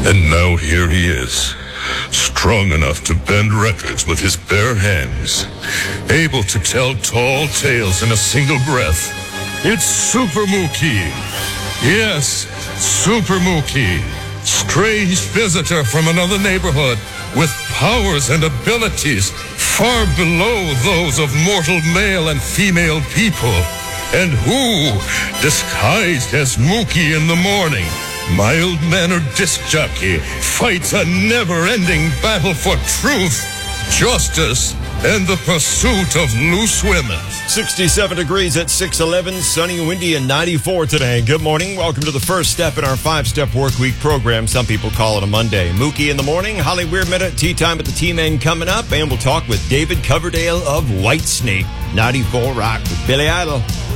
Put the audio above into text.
And now here he is, strong enough to bend records with his bare hands, able to tell tall tales in a single breath. It's Super Mookie. Yes, Super Mookie. Strange visitor from another neighborhood with powers and abilities far below those of mortal male and female people. And who, disguised as Mookie in the morning, mild-mannered disc jockey, fights a never-ending battle for truth, justice, and the pursuit of loose women. 67 degrees at 6:11, sunny, windy, and 94 today. Good morning. Welcome to the first step in our 5-step work week program. Some people call it a Monday. Mookie in the morning, Holly Weird Minute, tea time at the T-Man coming up, and we'll talk with David Coverdale of Whitesnake. 94 Rock with Billy Idol.